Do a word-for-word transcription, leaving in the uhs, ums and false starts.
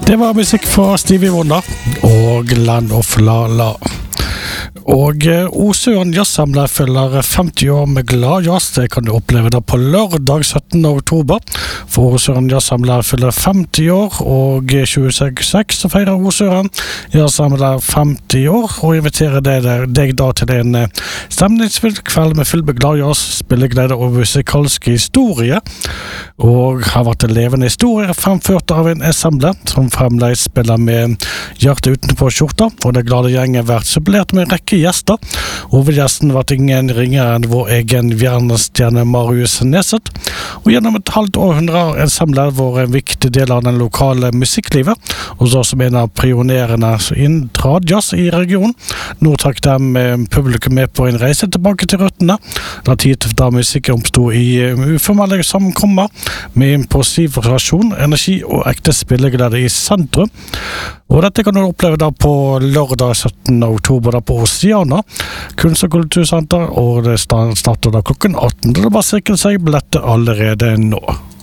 Det var musikk fra Stevie Wonder og Land of La La. Og Osøren Jazzsamler fyller femti år med glad jazz. Det kan du oppleve da på lørdag syttende oktober. For Osøren Jazzsamler fyller femti år, og tjue tjueseks så feirer Osøren Jazzsamler femti år, og inviterer deg, deg da til en stemningsfull kveld med full med glad jazz, spilleglede og musikalske historie. Og har vært en levende historie fremført av en ensemble som fremdeles spiller med hjertet utenpå skjorta, og det glade gjengen har vært supplert med en rekke gjester. Hovedgjesten var ingen ringere enn vår egen verdensstjerne Marius Neset, og gjennom et halvt århundre har ensemblet vært en viktig del av den lokale musikklivet, og så som en av pionerene innen tradjazz i regionen. Nå trakk de publikum med på en reise tilbake til røttene, da tid da musikken oppstod i uformelle sammenkommer, med impulsiv rasjon, energi og ekte spilleglede i sentrum. Og dette kan du oppleve da på lørdag syttende oktober da på Oceana Kunst- og kultursenter, og det starter da klokken atten. Det er bare å sikre seg billetter allerede nå.